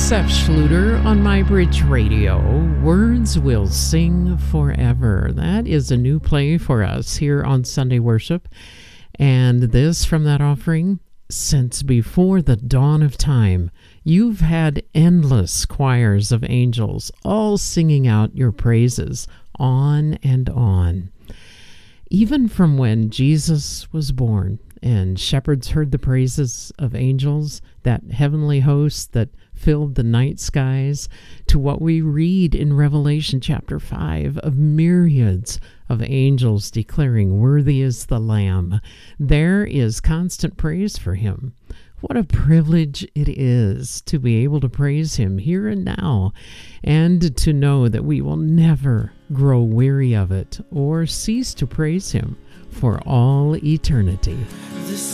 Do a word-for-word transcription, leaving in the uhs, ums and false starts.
Seth Schluter on My Bridge Radio. Words Will Sing Forever. That is a new play for us here on Sunday Worship. And this from that offering, since before the dawn of time, you've had endless choirs of angels, all singing out your praises on and on. Even from when Jesus was born and shepherds heard the praises of angels, that heavenly host that filled the night skies, to what we read in Revelation chapter five of myriads of angels declaring, "Worthy is the Lamb." There is constant praise for him. What a privilege it is to be able to praise him here and now, and to know that we will never grow weary of it or cease to praise him for all eternity.